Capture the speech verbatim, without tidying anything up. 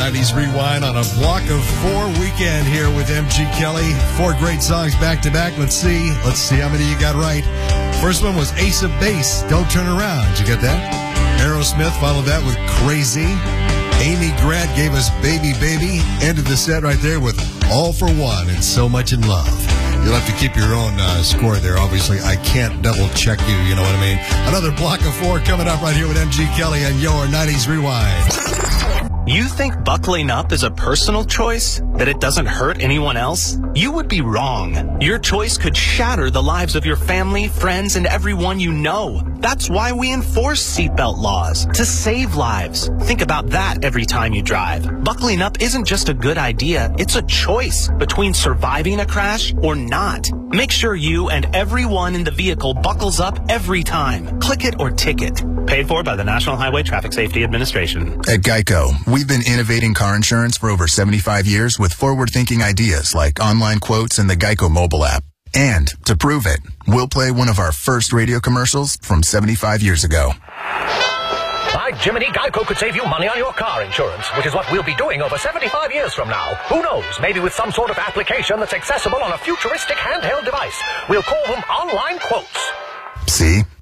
nineties Rewind on a block of four weekend here with M G Kelly. Four great songs back to back. Let's see. Let's see how many you got right. First one was Ace of Base, Don't Turn Around. Did you get that? Aerosmith followed that with Crazy. Amy Grant gave us Baby Baby. Ended the set right there with All for One and So Much in Love. You'll have to keep your own uh, score there. Obviously, I can't double check you. You know what I mean? Another block of four coming up right here with M G Kelly and your nineties Rewind. You think buckling up is a personal choice? That it doesn't hurt anyone else? You would be wrong. Your choice could shatter the lives of your family, friends, and everyone you know. That's why we enforce seatbelt laws, to save lives. Think about that every time you drive. Buckling up isn't just a good idea, it's a choice between surviving a crash or not. Make sure you and everyone in the vehicle buckles up every time. Click it or ticket. Paid for by the National Highway Traffic Safety Administration. At Geico, we've been innovating car insurance for over seventy-five years with forward-thinking ideas like online quotes and the Geico mobile app. And to prove it, we'll play one of our first radio commercials from seventy-five years ago. By Jiminy, Geico could save you money on your car insurance, which is what we'll be doing over seventy-five years from now. Who knows? Maybe with some sort of application that's accessible on a futuristic handheld device. We'll call them online quotes. See?